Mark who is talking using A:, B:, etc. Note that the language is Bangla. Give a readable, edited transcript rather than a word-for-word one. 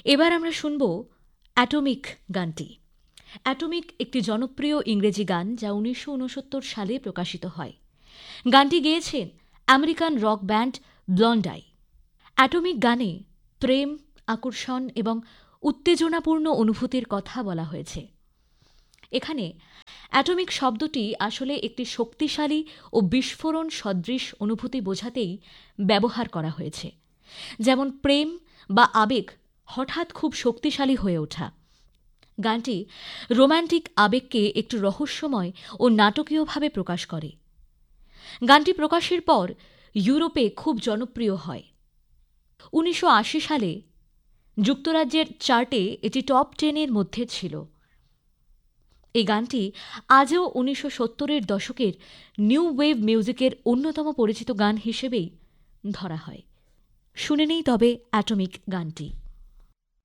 A: এবার আমরা শুনব অ্যাটমিক গানটি। অ্যাটমিক একটি জনপ্রিয় ইংরেজি গান যা 1969 সালে প্রকাশিত হয়। গানটি গেয়েছেন আমেরিকান রক ব্যান্ড ব্লন্ডাই। অ্যাটমিক গানে প্রেম, আকর্ষণ এবং উত্তেজনাপূর্ণ অনুভূতির কথা বলা হয়েছে। এখানে অ্যাটমিক শব্দটি আসলে একটি শক্তিশালী ও বিস্ফোরণ সদৃশ অনুভূতি বোঝাতেই ব্যবহার করা হয়েছে, যেমন প্রেম বা আবেগ হঠাৎ খুব শক্তিশালী হয়ে ওঠা। গানটি রোম্যান্টিক আবেগকে একটু রহস্যময় ও নাটকীয়ভাবে প্রকাশ করে। গানটি প্রকাশের পর ইউরোপে খুব জনপ্রিয় হয়। 1980 সালে যুক্তরাজ্যের চার্টে এটি টপ 10-এর মধ্যে ছিল। এই গানটি আজও 1970-এর দশকের নিউ ওয়েভ মিউজিকের অন্যতম পরিচিত গান হিসেবেই ধরা হয়। শুনে নেই তবে অ্যাটমিক গানটি।